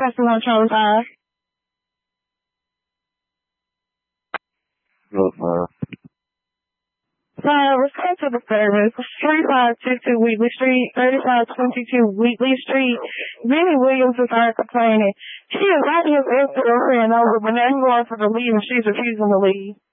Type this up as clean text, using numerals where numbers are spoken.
Testing on Charlie 5. Look, Return to the service. 3522 Wheatley Street, 3522 Wheatley Street. Vinnie Williams is our complaining. She invited his ex-girlfriend over, but now he wants her to leave and she's refusing to leave.